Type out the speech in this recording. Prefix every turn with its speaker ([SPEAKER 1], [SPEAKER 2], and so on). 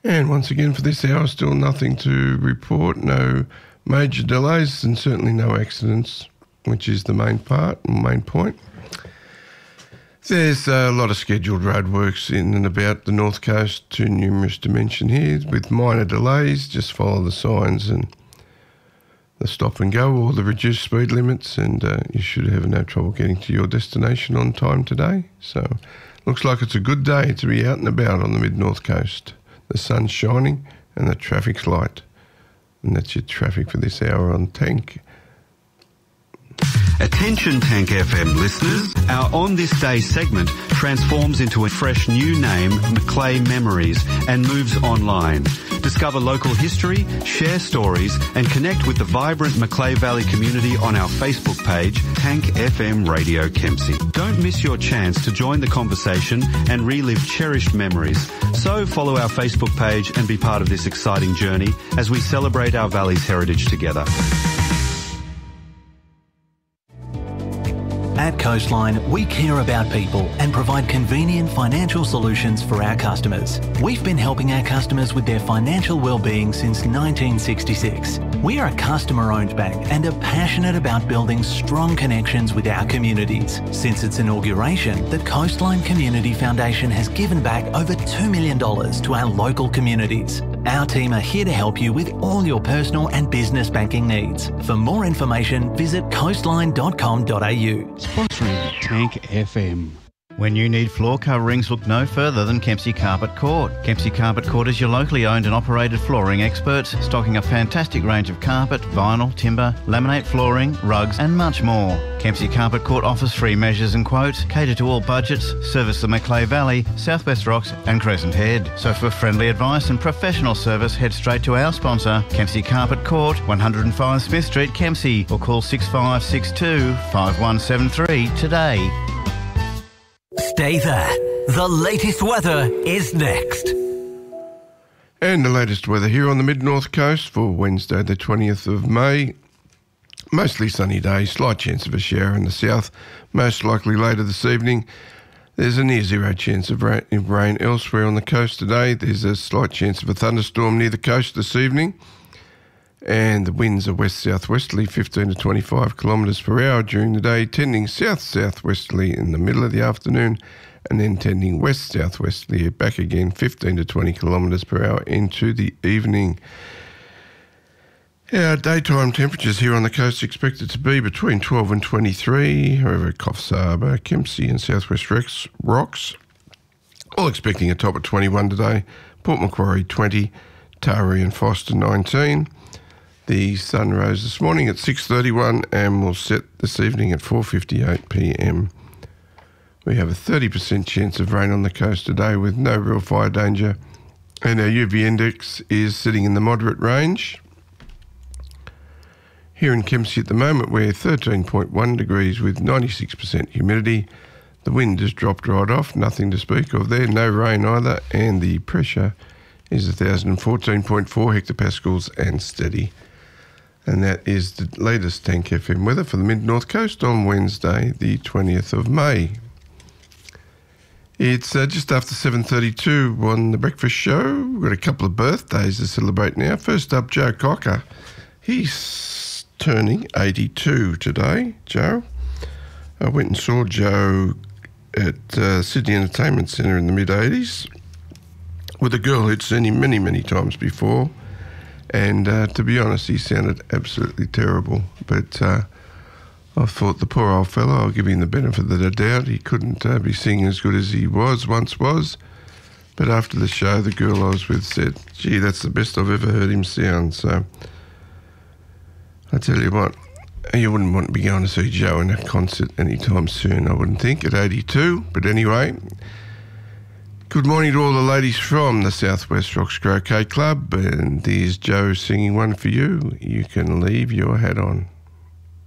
[SPEAKER 1] And once again for this hour, still nothing to report, no major delays and certainly no accidents, which is the main point. There's a lot of scheduled roadworks in and about the North Coast, too numerous to mention here, with minor delays. Just follow the signs and the stop and go or the reduced speed limits, and you should have no trouble getting to your destination on time today. So looks like it's a good day to be out and about on the mid-North Coast. The sun's shining and the traffic's light. And that's your traffic for this hour on Tank.
[SPEAKER 2] Attention Tank FM listeners, our On This Day segment transforms into a fresh new name, Macleay Memories, and moves online. Discover local history, share stories, and connect with the vibrant Macleay Valley community on our Facebook page, Tank FM Radio Kempsey. Don't miss your chance to join the conversation and relive cherished memories. So follow our Facebook page and be part of this exciting journey as we celebrate our valley's heritage together.
[SPEAKER 3] At Coastline, we care about people and provide convenient financial solutions for our customers. We've been helping our customers with their financial well-being since 1966. We are a customer-owned bank and are passionate about building strong connections with our communities. Since its inauguration, the Coastline Community Foundation has given back over $2 million to our local communities. Our team are here to help you with all your personal and business banking needs. For more information, visit coastline.com.au.
[SPEAKER 4] Sponsoring Tank FM.
[SPEAKER 5] When you need floor coverings, look no further than Kempsey Carpet Court. Kempsey Carpet Court is your locally owned and operated flooring experts, stocking a fantastic range of carpet, vinyl, timber, laminate flooring, rugs and much more. Kempsey Carpet Court offers free measures and quotes, cater to all budgets, service the Macleay Valley, Southwest Rocks and Crescent Head. So for friendly advice and professional service, head straight to our sponsor, Kempsey Carpet Court, 105 Smith Street, Kempsey, or call 6562 5173 today.
[SPEAKER 3] Stay there. The latest weather is next.
[SPEAKER 1] And the latest weather here on the mid-North Coast for Wednesday the 20th of May. Mostly sunny day, slight chance of a shower in the south, most likely later this evening. There's a near zero chance of rain elsewhere on the coast today. There's a slight chance of a thunderstorm near the coast this evening. And the winds are west-southwesterly, 15 to 25 kilometres per hour during the day, tending south-southwesterly in the middle of the afternoon, and then tending west-southwesterly back again, 15 to 20 kilometres per hour into the evening. Our daytime temperatures here on the coast are expected to be between 12 and 23, however, Coffs Harbour, Kempsey and Southwest Rocks, all expecting a top of 21 today, Port Macquarie 20, Taree and Foster 19. The sun rose this morning at 6:31 and will set this evening at 4:58 p.m. We have a 30% chance of rain on the coast today with no real fire danger, and our UV index is sitting in the moderate range. Here in Kempsey at the moment we're 13.1 degrees with 96% humidity. The wind has dropped right off, nothing to speak of there, no rain either, and the pressure is 1,014.4 hectopascals and steady. And that is the latest Tank FM weather for the mid-North Coast on Wednesday, the 20th of May. It's just after 7:32 on the breakfast show. We've got a couple of birthdays to celebrate now. First up, Joe Cocker. He's turning 82 today, Joe. I went and saw Joe at Sydney Entertainment Centre in the mid-80s with a girl who'd seen him many, many times before. And to be honest, he sounded absolutely terrible. But I thought, the poor old fellow, I'll give him the benefit of the doubt. He couldn't be singing as good as he once was. But after the show, the girl I was with said, gee, that's the best I've ever heard him sound. So I tell you what, you wouldn't want to be going to see Joe in a concert anytime soon, I wouldn't think, at 82. But anyway, good morning to all the ladies from the Southwest Rocks Croquet Club, and there's Joe singing one for you. You can leave your hat on.